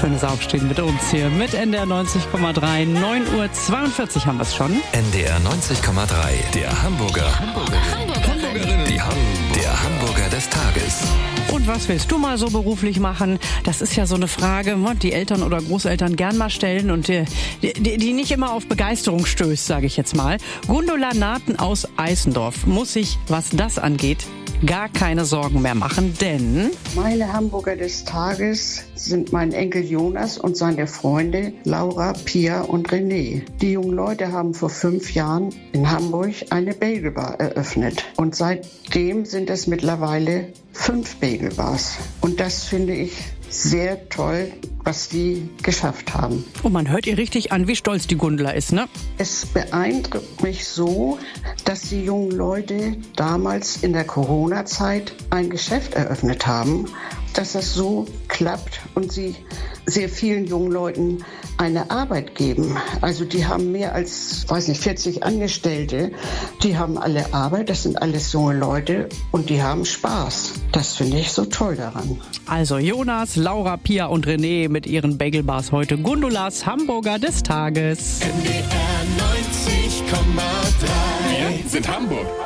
schönes Aufstehen mit uns hier mit NDR 90,3. 9:42 Uhr haben wir es schon. NDR 90,3, der Hamburger. Der Hamburger des Tages. Und was willst du mal so beruflich machen? Das ist ja so eine Frage, die Eltern oder Großeltern gern mal stellen und die nicht immer auf Begeisterung stößt, sage ich jetzt mal. Gundula Naten aus Eisendorf muss sich, was das angeht, gar keine Sorgen mehr machen, denn meine Hamburger des Tages sind mein Enkel Jonas und seine Freunde Laura, Pia und René. Die jungen Leute haben vor 5 Jahren in Hamburg eine Bagelbar eröffnet. Und seitdem sind es mittlerweile 5 Bagelbars. Und das finde ich sehr toll, was die geschafft haben. Und man hört ihr richtig an, wie stolz die Gundula ist, ne? Es beeindruckt mich so, dass die jungen Leute damals in der Corona-Zeit ein Geschäft eröffnet haben, dass das so klappt und sie sehr vielen jungen Leuten eine Arbeit geben. Also die haben mehr als, 40 Angestellte. Die haben alle Arbeit, das sind alles junge Leute und die haben Spaß. Das finde ich so toll daran. Also Jonas, Laura, Pia und René mit ihren Bagelbars heute. Gundulas Hamburger des Tages. NDR 90,3. Wir sind Hamburg.